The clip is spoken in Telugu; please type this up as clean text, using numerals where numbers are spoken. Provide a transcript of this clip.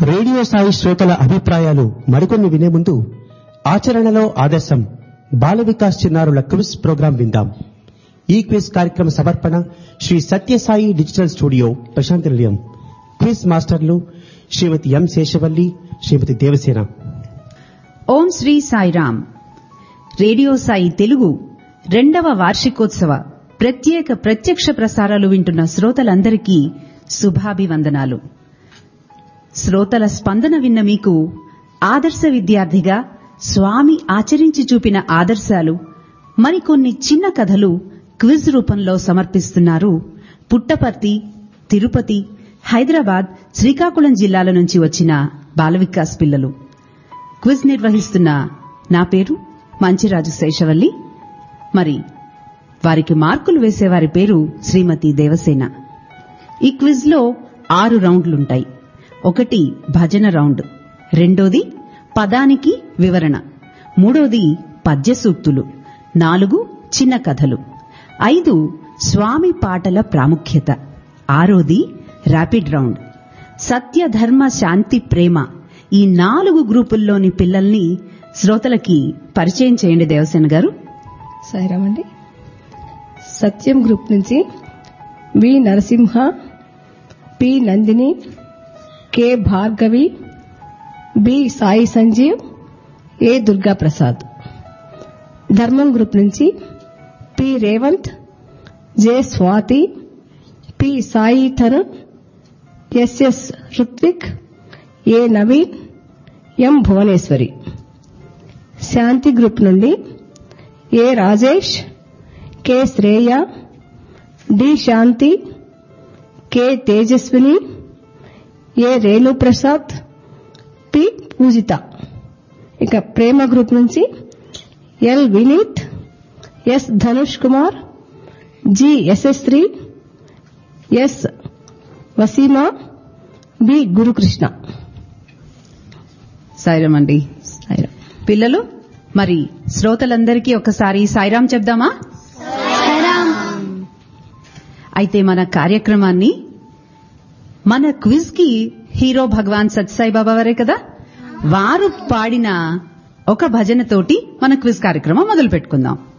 రేడియో సాయి శ్రోతల అభిప్రాయాలు మరికొన్ని వినే ముందు ఆచరణలో ఆదర్శం బాల వికాస్ చిన్నారుల క్విజ్ ప్రోగ్రాం విందాం. ఈ క్విజ్ కార్యక్రమ సమర్పణ శ్రీ సత్యసాయి డిజిటల్ స్టూడియో ప్రశాంతి నిలయం. క్విజ్ మాస్టర్లు శ్రీమతి ఎం శేషవల్లి, శ్రీమతి దేవసేన. ఓం శ్రీ సాయిరాం. రేడియో సాయి తెలుగు 2వ వార్షికోత్సవ ప్రత్యక్ష ప్రసారాలు వింటున్న శ్రోతలందరికీ శుభాభివందనాలు. శ్రోతల స్పందన విన్న మీకు ఆదర్శ విద్యార్థిగా స్వామి ఆచరించి చూపిన ఆదర్శాలు, మరికొన్ని చిన్న కథలు క్విజ్ రూపంలో సమర్పిస్తున్నారు పుట్టపర్తి, తిరుపతి, హైదరాబాద్, శ్రీకాకుళం జిల్లాల నుంచి వచ్చిన బాల వికాస్ పిల్లలు. క్విజ్ నిర్వహిస్తున్న నా పేరు మంచిరాజు శేషవల్లి. మరి వారికి మార్కులు వేసేవారి పేరు శ్రీమతి దేవసేన. ఈ క్విజ్ లో 6 రౌండ్లుంటాయి. 1 భజన రౌండ్, 2ది పదానికి వివరణ, 3ది పద్య సూక్తులు, 4 చిన్న కథలు, 5 స్వామి పాటల ప్రాముఖ్యత, 6ది ర్యాపిడ్ రౌండ్. సత్య, ధర్మ, శాంతి, ప్రేమ ఈ 4 గ్రూపుల్లోని పిల్లల్ని శ్రోతలకి పరిచయం చేయండి దేవసేన గారు. సాయిరామండి. సత్యం గ్రూప్ నుంచి వి Narasimha, P Nandini, K Bhargavi, B Sai Sanjeev, ఏ దుర్గా ప్రసాద్. ధర్మం గ్రూప్ నుంచి P Revanth, J Swathi, P Sai Tarun, SS Ruthvik, ఏ నవీన్, ఎం భువనేశ్వరి. శాంతి గ్రూప్ నుండి ఏ రాజేష్, కె శ్రేయ, డి శాంతి, కె తేజస్విని, ఏ రేణుప్రసాద్, పి పూజిత. ఇక ప్రేమ గ్రూప్ నుంచి L Vineet, yes Dhanush Kumar, G యశస్శ్రీ, yes Waseema, B Gurukrishna. Sairam అండి. పిల్లలు, మరి శ్రోతలందరికీ ఒకసారి సాయిరాం చెప్దామా? అయితే మన కార్యక్రమాన్ని, మన క్విజ్ కి హీరో భగవాన్ సత్యసాయి బాబా వారే కదా, వారు పాడిన ఒక భజనతోటి మన క్విజ్ కార్యక్రమం మొదలు పెట్టుకుందాం.